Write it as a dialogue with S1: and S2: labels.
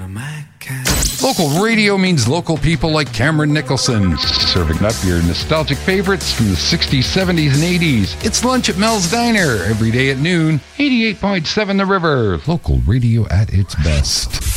S1: Local radio means local people like Cameron Nicholson, serving up your nostalgic favorites from the 60s, 70s, and 80s. It's lunch at Mel's Diner every day at noon. 88.7 The River, local radio at its best.